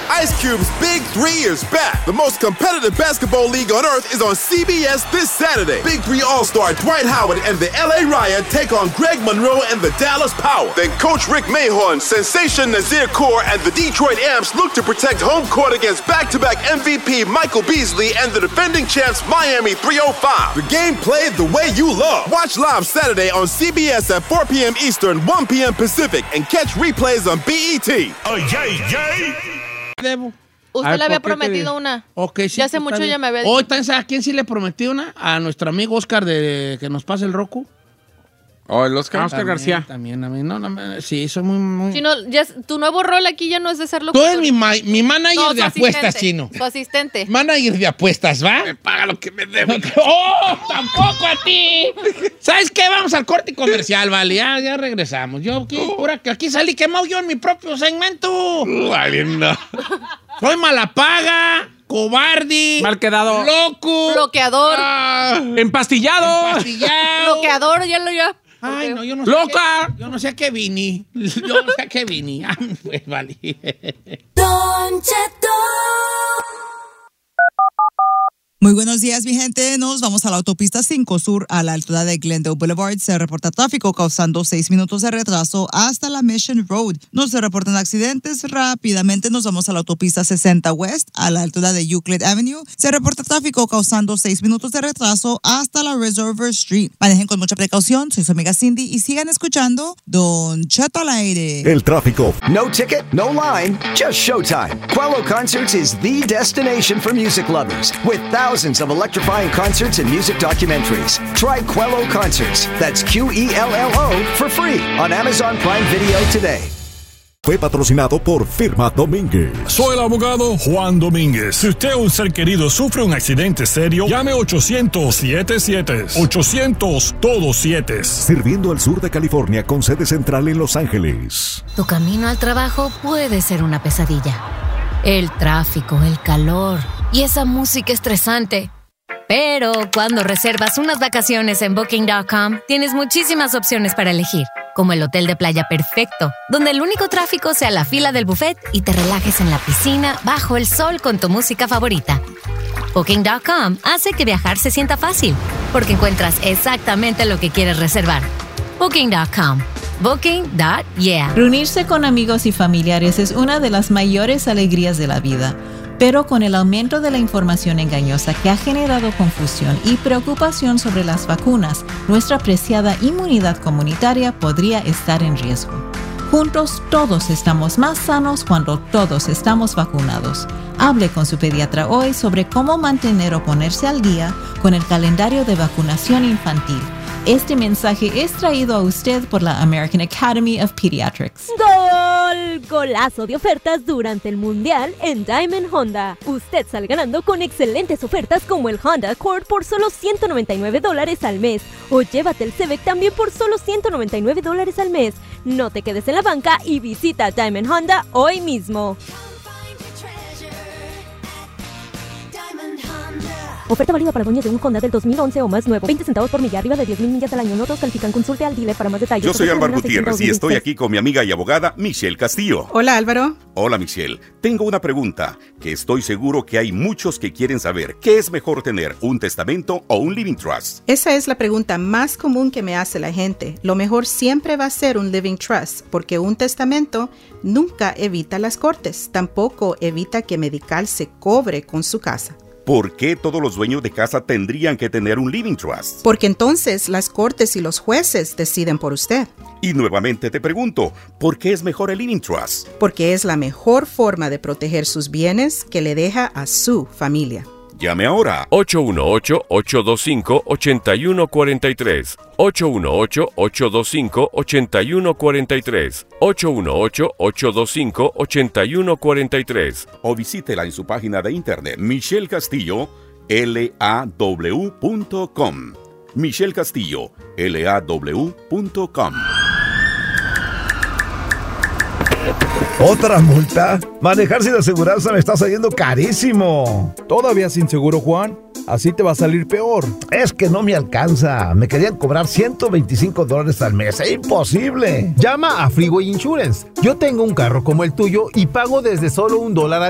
Ice Cube's Big 3 is back. The most competitive basketball league on earth is on CBS this Saturday. Big 3 All-Star Dwight Howard and the LA Riot take on Greg Monroe and the Dallas Power. Then Coach Rick Mahorn, Sensation Nazir Kaur, and the Detroit Amps look to protect home court against back-to-back MVP Michael Beasley and the defending champs Miami 305. The game played the way you love. Watch live Saturday on CBS at 4 p.m. Eastern, 1 p.m. Pacific, and catch replays on BET. Oh, yay. Debo. Usted le había prometido una. Ok, sí. Ya hace mucho ya me había dicho. Hoy, ¿a quién sí le prometí una? A nuestro amigo Oscar de que nos pase el Roku. Oh, el Oscar. Oscar García. También, a mí. No, sí, soy muy... Chino, ya, tu nuevo rol aquí ya no es de ser Tú locutor. eres mi manager de apuestas, Chino. Su asistente. Manager de apuestas, ¿va? Me paga lo que me debe. ¡Oh, tampoco a ti! ¿Sabes qué? Vamos al corte comercial, vale. Ya regresamos. Yo aquí salí quemado yo en mi propio segmento. Valiendo. Soy malapaga, cobarde, Mal quedado, loco, bloqueador, empastillado, bloqueador, ya. Ay, no, yo no sé. ¡Loca! Yo no sé a qué vine. Pues vale. Don Cheto. Muy buenos días, mi gente. Nos vamos a la autopista 5 Sur a la altura de Glendale Boulevard. Se reporta tráfico causando 6 minutos de retraso hasta la Mission Road. No se reportan accidentes. Rápidamente nos vamos a la autopista 60 West a la altura de Euclid Avenue. Se reporta tráfico causando 6 minutos de retraso hasta la Reservoir Street. Manejen con mucha precaución. Soy su amiga Cindy y sigan escuchando Don Cheto al aire. El tráfico. No ticket, no line, just showtime. Quello Concerts is the destination for music lovers with thousands of electrifying concerts and music documentaries. Try Quello Concerts. That's Quello for free on Amazon Prime Video today. Fue patrocinado por Firma Domínguez. Soy el abogado Juan Domínguez. Si usted o un ser querido sufre un accidente serio, llame 800-77. 800 todos 7. Sirviendo al sur de California con sede central en Los Ángeles. Tu camino al trabajo puede ser una pesadilla. El tráfico, el calor y esa música estresante. Pero cuando reservas unas vacaciones en Booking.com, tienes muchísimas opciones para elegir, como el hotel de playa perfecto, donde el único tráfico sea la fila del buffet y te relajes en la piscina bajo el sol con tu música favorita. Booking.com hace que viajar se sienta fácil, porque encuentras exactamente lo que quieres reservar. Booking.com. Booking.yeah. Reunirse con amigos y familiares es una de las mayores alegrías de la vida. Pero con el aumento de la información engañosa que ha generado confusión y preocupación sobre las vacunas, nuestra preciada inmunidad comunitaria podría estar en riesgo. Juntos todos estamos más sanos cuando todos estamos vacunados. Hable con su pediatra hoy sobre cómo mantener o ponerse al día con el calendario de vacunación infantil. Este mensaje es traído a usted por la American Academy of Pediatrics. ¡Gol! Golazo de ofertas durante el Mundial en Diamond Honda. Usted sale ganando con excelentes ofertas como el Honda Accord por solo $199 al mes. O llévate el Civic también por solo $199 al mes. No te quedes en la banca y visita Diamond Honda hoy mismo. Oferta válida para dueños de un Honda del 2011 o más nuevo. 20 centavos por milla, arriba de 10,000 millas al año. No todos califican. Consulte al dealer para más detalles. Yo soy Álvaro Gutiérrez y estoy aquí con mi amiga y abogada Michelle Castillo. Hola, Álvaro. Hola, Michelle. Tengo una pregunta que estoy seguro que hay muchos que quieren saber. ¿Qué es mejor tener, un testamento o un living trust? Esa es la pregunta más común que me hace la gente. Lo mejor siempre va a ser un living trust, porque un testamento nunca evita las cortes. Tampoco evita que Medical se cobre con su casa. ¿Por qué todos los dueños de casa tendrían que tener un living trust? Porque entonces las cortes y los jueces deciden por usted. Y nuevamente te pregunto, ¿por qué es mejor el living trust? Porque es la mejor forma de proteger sus bienes que le deja a su familia. Llame ahora. 818-825-8143. 818-825-8143. 818-825-8143. O visítela en su página de internet michellecastillo.law.com. michellecastillo.law.com. ¿Otra multa? Manejar sin aseguranza me está saliendo carísimo. ¿Todavía sin seguro, Juan? Así te va a salir peor. Es que no me alcanza. Me querían cobrar $125 al mes. ¡Es imposible! Llama a Freeway Insurance. Yo tengo un carro como el tuyo y pago desde solo $1 al